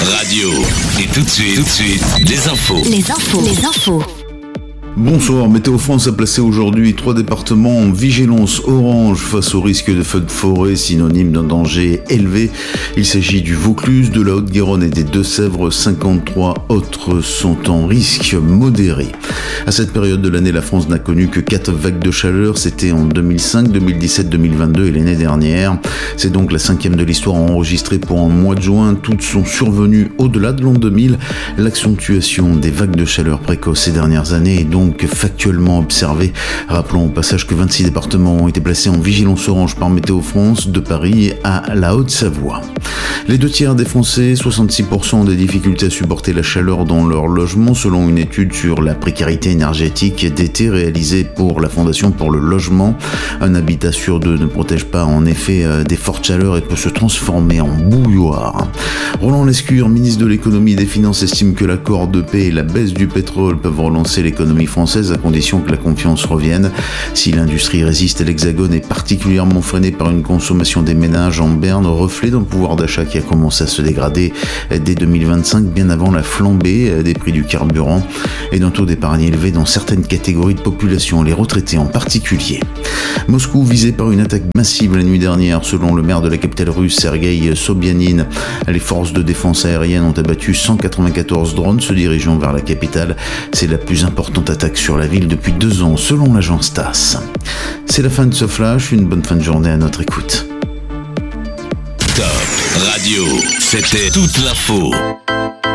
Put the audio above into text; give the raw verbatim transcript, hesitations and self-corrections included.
Radio. Et tout de suite, tout de suite, les infos. Les infos. Les infos. Bonsoir, Météo France a placé aujourd'hui trois départements en vigilance orange face au risque de feux de forêt, synonyme d'un danger élevé. Il s'agit du Vaucluse, de la Haute-Garonne et des Deux-Sèvres. cinquante-trois autres sont en risque modéré. À cette période de l'année, la France n'a connu que quatre vagues de chaleur. C'était en deux mille cinq, deux mille dix-sept, deux mille vingt-deux et l'année dernière. C'est donc la cinquième de l'histoire enregistrée pour un mois de juin. Toutes sont survenues au-delà de l'an deux mille. L'accentuation des vagues de chaleur précoces ces dernières années est donc donc factuellement observé. Rappelons au passage que vingt-six départements ont été placés en vigilance orange par Météo France, de Paris à la Haute-Savoie. Les deux tiers des Français, soixante-six pour cent, ont des difficultés à supporter la chaleur dans leur logement, selon une étude sur la précarité énergétique d'été réalisée pour la Fondation pour le logement. Un habitat sur deux ne protège pas en effet des fortes chaleurs et peut se transformer en bouilloire. Roland Lescure, ministre de l'économie et des finances, estime que l'accord de paix et la baisse du pétrole peuvent relancer l'économie française à condition que la confiance revienne. Si l'industrie résiste, l'Hexagone est particulièrement freinée par une consommation des ménages en berne, reflet d'un pouvoir d'achat qui a commencé à se dégrader dès deux mille vingt-cinq, bien avant la flambée des prix du carburant et d'un taux d'épargne élevé dans certaines catégories de population, les retraités en particulier. Moscou visé par une attaque massive la nuit dernière, selon le maire de la capitale russe, Sergueï Sobyanin. Les forces de défense aérienne ont abattu cent quatre-vingt-quatorze drones se dirigeant vers la capitale. C'est la plus importante attaque sur la ville depuis deux ans, selon l'agence TASS. C'est la fin de ce flash, une bonne fin de journée à notre écoute. Top Radio, c'était toute l'info.